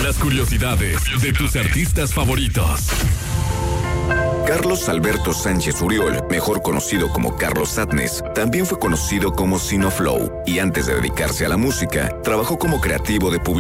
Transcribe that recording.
Las curiosidades de tus artistas favoritos. Carlos Alberto Sánchez Uriol, mejor conocido como Carlos Sadness, también fue conocido como Sinoflow, y antes de dedicarse a la música, trabajó como creativo de publicidad